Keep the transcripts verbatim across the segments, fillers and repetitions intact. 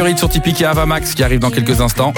Sur Tipeee et Avamax qui arrive dans quelques instants.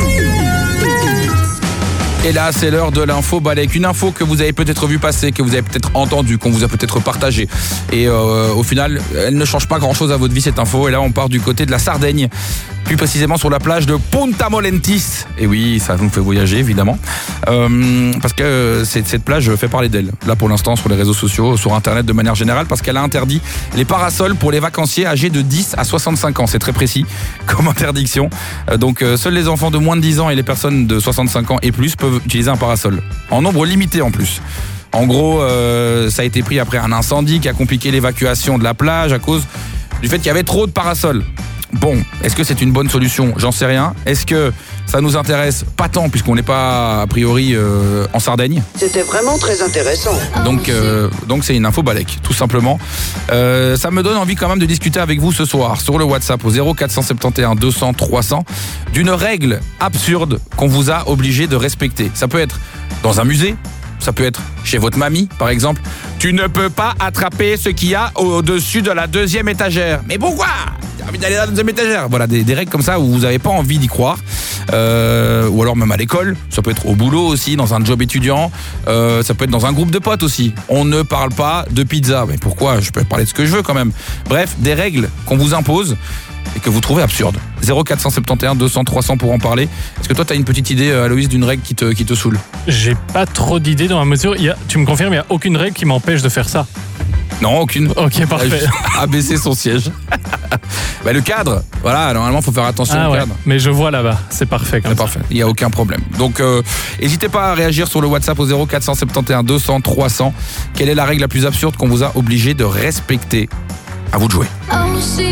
Et là, c'est l'heure de l'info balèque. Une info que vous avez peut-être vu passer, que vous avez peut-être entendu, qu'on vous a peut-être partagé. Et euh, au final, elle ne change pas grand-chose à votre vie, cette info. Et là, on part du côté de la Sardaigne, plus précisément sur la plage de Punta Molentis. Et oui, ça nous fait voyager, évidemment. Euh, parce que cette, cette plage fait parler d'elle. Là, pour l'instant, sur les réseaux sociaux, sur Internet de manière générale, parce qu'elle a interdit les parasols pour les vacanciers âgés de dix à soixante-cinq ans. C'est très précis comme interdiction. Euh, donc, euh, seuls les enfants de moins de dix ans et les personnes de soixante-cinq ans et plus peuvent utiliser un parasol. En nombre limité en plus. En gros, euh, ça a été pris après un incendie qui a compliqué l'évacuation de la plage à cause du fait qu'il y avait trop de parasols. Bon, est-ce que c'est une bonne solution ? J'en sais rien. Est-ce que ça nous intéresse ? Pas tant, puisqu'on n'est pas, a priori, euh, en Sardaigne. C'était vraiment très intéressant. Donc, euh, donc c'est une info balèque, tout simplement. Euh, ça me donne envie quand même de discuter avec vous ce soir, sur le WhatsApp, au zéro quatre sept un deux cents trois cents, d'une règle absurde qu'on vous a obligé de respecter. Ça peut être dans un musée, ça peut être chez votre mamie, par exemple. Tu ne peux pas attraper ce qu'il y a au-dessus de la deuxième étagère. Mais pourquoi ? J'ai envie d'aller dans la deuxième étagère. Voilà, des, des règles comme ça où vous n'avez pas envie d'y croire. Euh, ou alors même à l'école. Ça peut être au boulot aussi, dans un job étudiant. Euh, ça peut être dans un groupe de potes aussi. On ne parle pas de pizza. Mais pourquoi ? Je peux parler de ce que je veux quand même. Bref, des règles qu'on vous impose et que vous trouvez absurdes. zéro quatre sept un deux cents trois cents pour en parler. Est-ce que toi, tu as une petite idée, Aloïs, d'une règle qui te, qui te saoule ? J'ai pas trop d'idées dans la mesure... Il y a, tu me confirmes, il n'y a aucune règle qui m'empêche de faire ça ? Non, aucune. Ok, parfait. Abaisser son siège. Bah, le cadre, voilà, normalement, il faut faire attention ah, au ouais. cadre. Mais je vois là-bas, c'est parfait comme c'est ça. parfait, il n'y a aucun problème. Donc, n'hésitez euh, pas à réagir sur le WhatsApp au zéro quatre sept un deux cents trois cents. Quelle est la règle la plus absurde qu'on vous a obligé de respecter ? À vous de jouer.